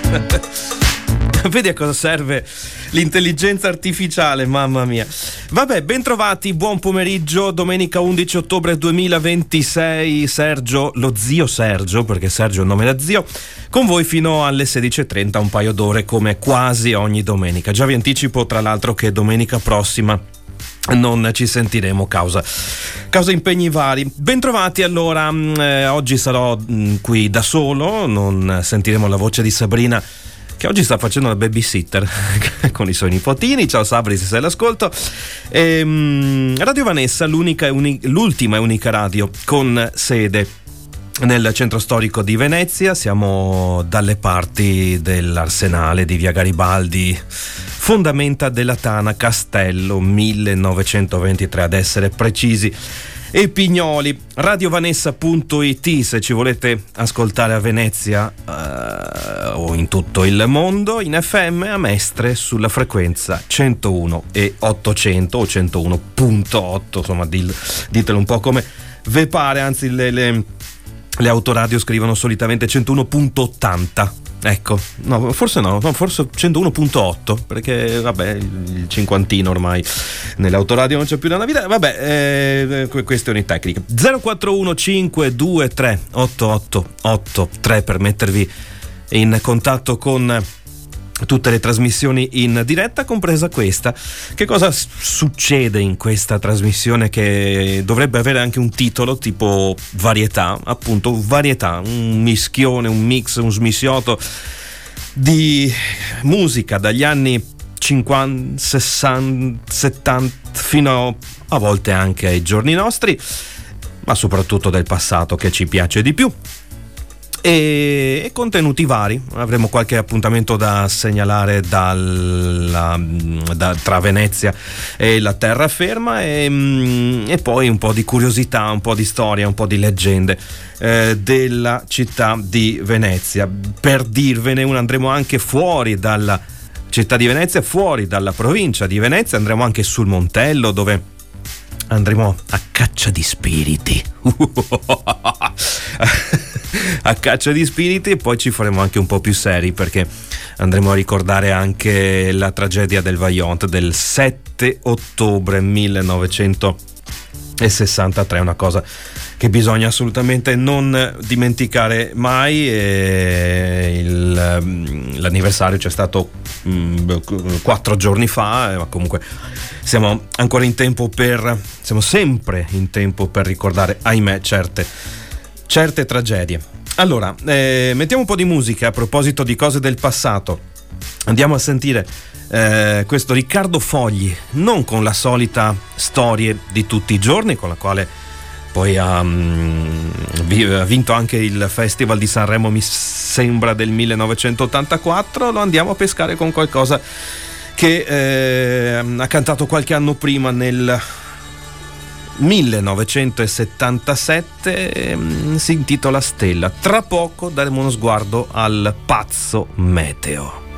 Vedi a cosa serve l'intelligenza artificiale, mamma mia. Vabbè, bentrovati, buon pomeriggio, domenica 11 ottobre 2026. Sergio, lo zio Sergio, perché Sergio è il nome da zio, con voi fino alle 16:30, un paio d'ore come quasi ogni domenica. Già vi anticipo tra l'altro che domenica prossima non ci sentiremo causa impegni vari. Bentrovati allora, oggi sarò qui da solo, non sentiremo la voce di Sabrina che oggi sta facendo la babysitter con i suoi nipotini. Ciao Sabri, se sei all'ascolto. Radio Vanessa, l'ultima e unica radio con sede nel centro storico di Venezia. Siamo dalle parti dell'Arsenale di Via Garibaldi, fondamenta della Tana, Castello 1923 ad essere precisi, e Pignoli. Radiovanessa.it se ci volete ascoltare a Venezia o in tutto il mondo, in FM a Mestre sulla frequenza 101 e 800 o 101.8, insomma ditelo un po' come ve pare, anzi le autoradio scrivono solitamente 101.80. Ecco, no, forse 101.8, perché vabbè, il cinquantino ormai nell'autoradio non c'è più da una vita. Vabbè, questioni tecniche. 041 523 8883 per mettervi in contatto con tutte le trasmissioni in diretta, compresa questa. Che cosa succede in questa trasmissione che dovrebbe avere anche un titolo tipo varietà, appunto varietà, un mischione, un mix, un smissiotto di musica dagli anni 50, 60, 70 fino a volte anche ai giorni nostri, ma soprattutto del passato che ci piace di più. E contenuti vari. Avremo qualche appuntamento da segnalare tra Venezia e la terraferma, e poi un po' di curiosità, un po' di storia, un po' di leggende della città di Venezia. Per dirvene una, andremo anche fuori dalla città di Venezia, fuori dalla provincia di Venezia, andremo anche sul Montello, dove andremo a caccia di spiriti. A caccia di spiriti, e poi ci faremo anche un po' più seri, perché andremo a ricordare anche la tragedia del Vajont del 7 ottobre 1963, una cosa che bisogna assolutamente non dimenticare mai. L'anniversario c'è stato 4 giorni fa, ma comunque siamo ancora in tempo siamo sempre in tempo per ricordare, ahimè, certe tragedie. Allora, mettiamo un po' di musica a proposito di cose del passato. Andiamo a sentire questo Riccardo Fogli, non con la solita storie di tutti i giorni, con la quale poi ha vinto anche il Festival di Sanremo, mi sembra del 1984. Lo andiamo a pescare con qualcosa che ha cantato qualche anno prima, nel 1977, si intitola Stella. Tra poco daremo uno sguardo al pazzo meteo.